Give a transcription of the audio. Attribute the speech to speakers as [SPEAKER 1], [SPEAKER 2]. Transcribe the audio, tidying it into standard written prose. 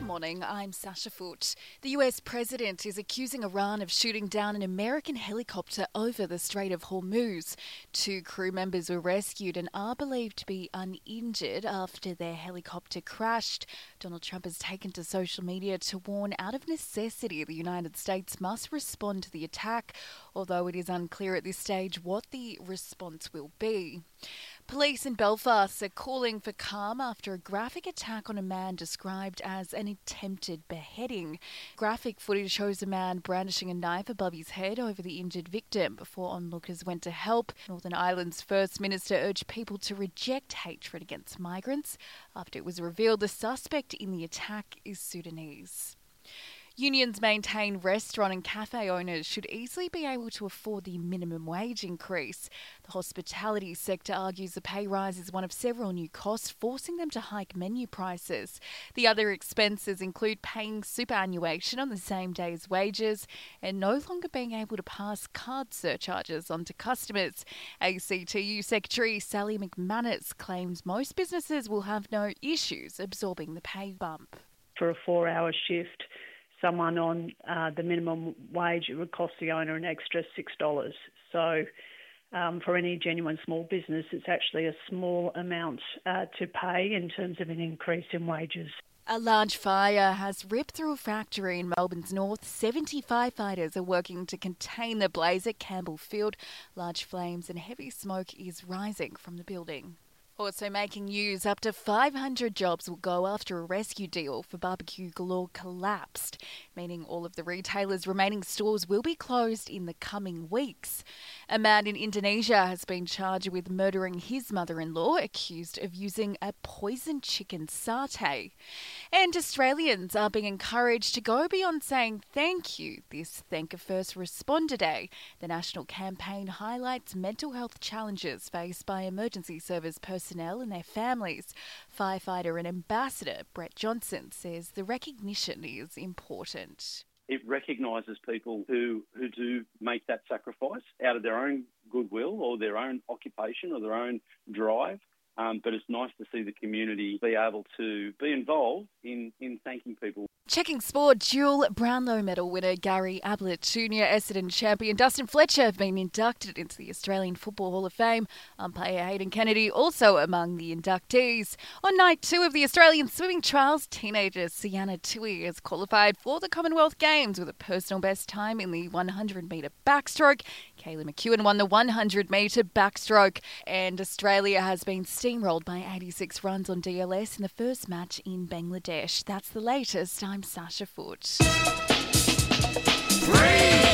[SPEAKER 1] morning, I'm Sasha Foote. The US president is accusing Iran of shooting down an American helicopter over the Strait of Hormuz. 2 crew members were rescued and are believed to be uninjured after their helicopter crashed. Donald Trump has taken to social media to warn out of necessity the United States must respond to the attack, although it is unclear at this stage what the response will be. Police in Belfast are calling for calm after a graphic attack on a man described as an attempted beheading. Graphic footage shows a man brandishing a knife above his head over the injured victim before onlookers went to help. Northern Ireland's First Minister urged people to reject hatred against migrants after it was revealed the suspect in the attack is Sudanese. Unions maintain restaurant and cafe owners should easily be able to afford the minimum wage increase. The hospitality sector argues the pay rise is one of several new costs, forcing them to hike menu prices. The other expenses include paying superannuation on the same day as wages and no longer being able to pass card surcharges on to customers. ACTU Secretary Sally McManus claims most businesses will have no issues absorbing the pay bump.
[SPEAKER 2] For a 4-hour shift, someone on the minimum wage, it would cost the owner an extra $6. So for any genuine small business, it's actually a small amount to pay in terms of an increase in wages.
[SPEAKER 1] A large fire has ripped through a factory in Melbourne's north. 70 firefighters are working to contain the blaze at Campbell Field. Large flames and heavy smoke is rising from the building. Also making news, up to 500 jobs will go after a rescue deal for Barbecue Galore collapsed, meaning all of the retailers' remaining stores will be closed in the coming weeks. A man in Indonesia has been charged with murdering his mother-in-law, accused of using a poisoned chicken satay. And Australians are being encouraged to go beyond saying thank you this Thank a First Responder Day. The national campaign highlights mental health challenges faced by emergency service personnel and their families. Firefighter and ambassador Brett Johnson says the recognition is important.
[SPEAKER 3] It recognises people who do make that sacrifice out of their own goodwill or their own occupation or their own drive. But it's nice to see the community be able to be involved in thanking people.
[SPEAKER 1] Checking sport, dual Brownlow medal winner Gary Ablett Jr., Essendon champion Dustin Fletcher have been inducted into the Australian Football Hall of Fame. Umpire Hayden Kennedy also among the inductees. On night 2 of the Australian swimming trials, teenager Sienna Tui has qualified for the Commonwealth Games with a personal best time in the 100-metre backstroke. Kayla McEwen won the 100-metre backstroke, and Australia has been steamrolled by 86 runs on DLS in the first match in Bangladesh. That's the latest. I'm Sasha Foote.